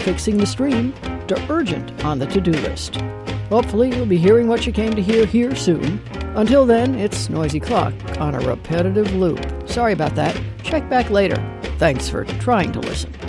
fixing the stream to urgent on the to-do list. Hopefully you'll be hearing what you came to hear here soon. Until then, it's Noisy Clock on a repetitive loop. Sorry about that. Check back later. Thanks for trying to listen.